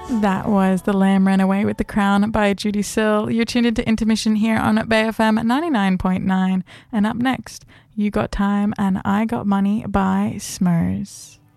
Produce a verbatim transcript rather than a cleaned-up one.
That was The Lamb Ran Away with the Crown by Judy Sill. You're tuned into Intermission here on Bay F M ninety-nine point nine. And up next, You Got Time and I Got Money by Smurs.